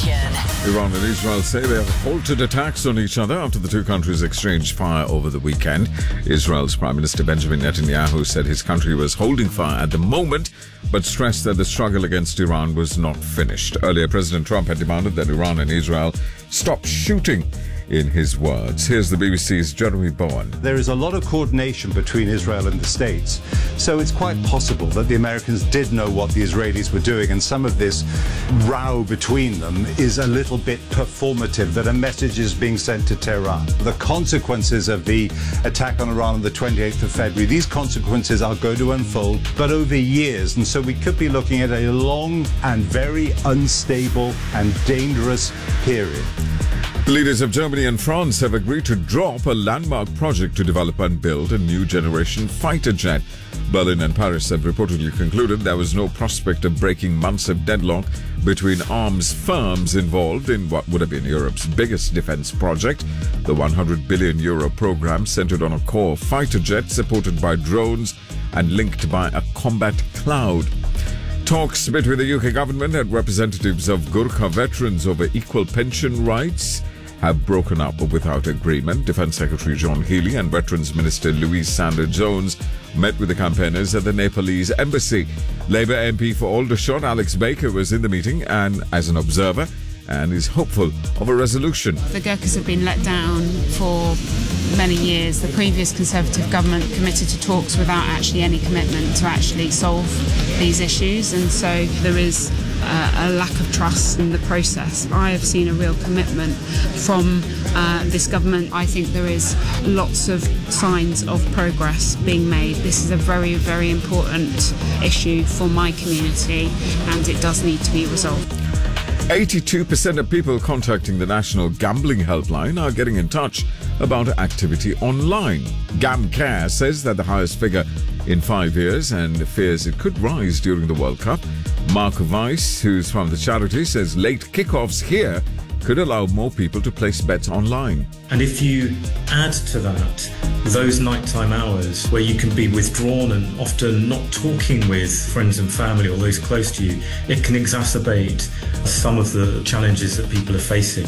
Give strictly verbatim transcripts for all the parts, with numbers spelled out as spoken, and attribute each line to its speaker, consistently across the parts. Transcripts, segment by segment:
Speaker 1: nation.
Speaker 2: Iran and Israel say they have halted attacks on each other after the two countries exchanged fire over the weekend. Israel's Prime Minister Benjamin Netanyahu said his country was holding fire at the moment, but stressed that the struggle against Iran was not finished. Earlier, President Trump had demanded that Iran and Israel stop shooting. In his words, here's the B B C's Jeremy Bowen.
Speaker 3: There is a lot of coordination between Israel and the States, so it's quite possible that the Americans did know what the Israelis were doing, and some of this row between them is a little bit performative, that a message is being sent to Tehran. The consequences of the attack on Iran on the twenty-eighth of February, these consequences are going to unfold, but over years, and so we could be looking at a long and very unstable and dangerous period.
Speaker 2: Leaders of Germany and France have agreed to drop a landmark project to develop and build a new generation fighter jet. Berlin and Paris have reportedly concluded there was no prospect of breaking months of deadlock between arms firms involved in what would have been Europe's biggest defense project. The one hundred billion euro program centered on a core fighter jet supported by drones and linked by a combat cloud. Talks between the U K government and representatives of Gurkha veterans over equal pension rights have broken up without agreement. Defence Secretary John Healey and Veterans Minister Louise Sanders-Jones met with the campaigners at the Nepalese embassy. Labour M P for Aldershot Alex Baker was in the meeting and as an observer and is hopeful of a resolution.
Speaker 4: The Gurkhas have been let down for many years. The previous Conservative government committed to talks without actually any commitment to actually solve these issues, and so there is uh, a lack of trust in the process. I have seen a real commitment from uh, this government. I think there is lots of signs of progress being made. This is a very, very important issue for my community, and it does need to be resolved.
Speaker 2: eighty-two percent of people contacting the National Gambling Helpline are getting in touch about activity online. GamCare says that the highest figure in five years and fears it could rise during the World Cup. Mark Weiss, who's from the charity, says late kickoffs here could allow more people to place bets online.
Speaker 5: And if you add to that those nighttime hours where you can be withdrawn and often not talking with friends and family or those close to you, it can exacerbate some of the challenges that people are facing.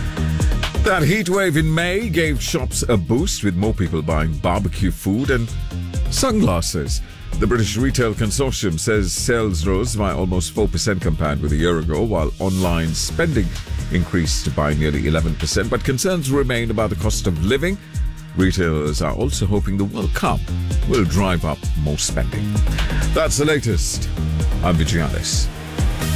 Speaker 2: That heat wave in May gave shops a boost, with more people buying barbecue food and sunglasses. The British Retail Consortium says sales rose by almost four percent compared with a year ago, while online spending increased by nearly eleven percent. But concerns remain about the cost of living. Retailers are also hoping the World Cup will drive up more spending. That's the latest. I'm Vijay Alice.